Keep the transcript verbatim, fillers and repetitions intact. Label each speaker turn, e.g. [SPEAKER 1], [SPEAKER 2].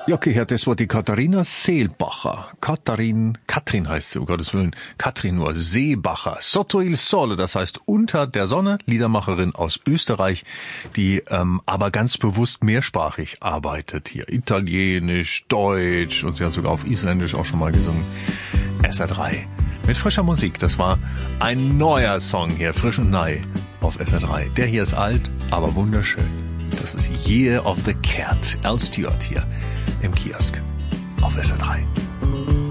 [SPEAKER 1] Ja, gehört, das war die Katharina Seelbacher. Katharin, Katrin heißt sie, um Gottes Willen. Katrin nur, Seebacher. Sotto il Sole, das heißt unter der Sonne, Liedermacherin aus Österreich, die ähm, aber ganz bewusst mehrsprachig arbeitet hier. Italienisch, Deutsch und sie hat sogar auf Isländisch auch schon mal gesungen. S R drei mit frischer Musik. Das war ein neuer Song hier, frisch und neu auf S R drei. Der hier ist alt, aber wunderschön. Das ist Year of the Cat. Al Stewart hier im Kiosk auf S R drei.